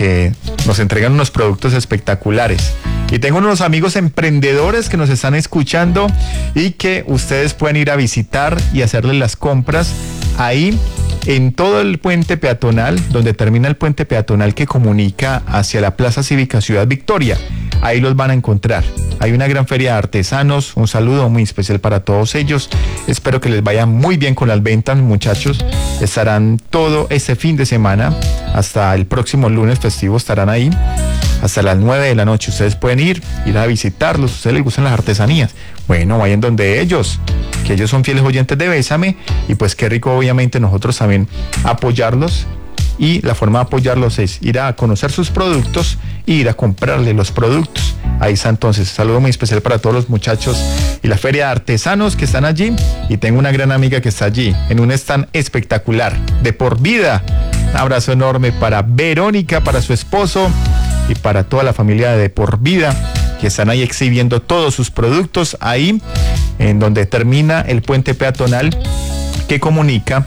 porque nos entregan unos productos espectaculares. Y tengo unos amigos emprendedores que nos están escuchando y que ustedes pueden ir a visitar y hacerles las compras ahí en todo el puente peatonal, donde termina el puente peatonal que comunica hacia la Plaza Cívica Ciudad Victoria. Ahí los van a encontrar. Hay una gran feria de artesanos. Un saludo muy especial para todos ellos. Espero que les vaya muy bien con las ventas, muchachos. Estarán todo este fin de semana hasta el próximo lunes festivo. Estarán ahí hasta las 9 de la noche. Ustedes pueden ir a visitarlos. ¿A ustedes les gustan las artesanías? Bueno, vayan donde ellos, que ellos son fieles oyentes de Bésame, y pues qué rico obviamente nosotros también apoyarlos. Y la forma de apoyarlos es ir a conocer sus productos e ir a comprarle los productos. Ahí está entonces. Saludo muy especial para todos los muchachos y la feria de artesanos que están allí. Y tengo una gran amiga que está allí en un stand espectacular de Por Vida. Un abrazo enorme para Verónica, para su esposo y para toda la familia de Por Vida, que están ahí exhibiendo todos sus productos ahí en donde termina el puente peatonal que comunica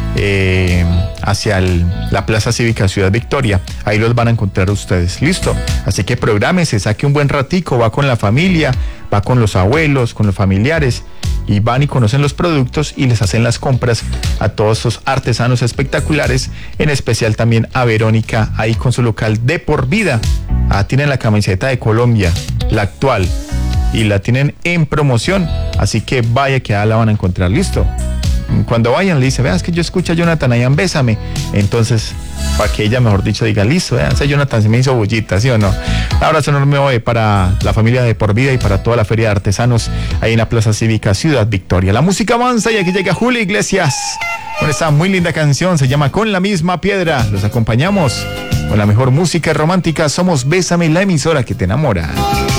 hacia la Plaza Cívica Ciudad Victoria. Ahí los van a encontrar ustedes. Listo. Así que prográmese, saque un buen ratico, va con la familia, va con los abuelos, con los familiares, y van y conocen los productos y les hacen las compras a todos esos artesanos espectaculares, en especial también a Verónica ahí con su local de Por Vida. Tienen la camiseta de Colombia, la actual, y la tienen en promoción, así que vaya que la van a encontrar. Listo. Cuando vayan le dice, veas que yo escucho a Jonathan ahí en Bésame, entonces para que ella, mejor dicho, diga, listo, ese Jonathan se me hizo bullita, ¿sí o no? Un abrazo enorme hoy para la familia de Por Vida y para toda la feria de artesanos ahí en la Plaza Cívica Ciudad Victoria. La música avanza y aquí llega Julio Iglesias con esta muy linda canción, se llama Con la Misma Piedra. Los acompañamos con la mejor música romántica. Somos Bésame, la emisora que te enamora.